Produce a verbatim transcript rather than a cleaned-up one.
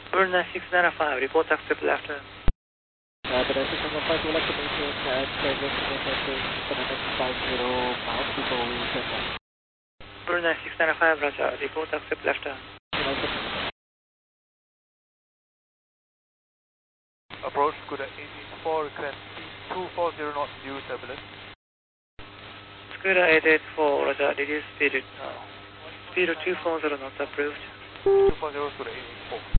Bird nine six nine five, report accept left turn. Uh, but I think I'm going to like to maintain uh, service for the next five zero miles before we set down. Bird nine six nine five, Roger, report accept left turn. Approach Scuda eight eight four, request two four zero knots, due turbulence. Scuda eight eight four, Roger, reduce speed now. Speed of two four zero knots approved. two four zero, Scuda eight eight four.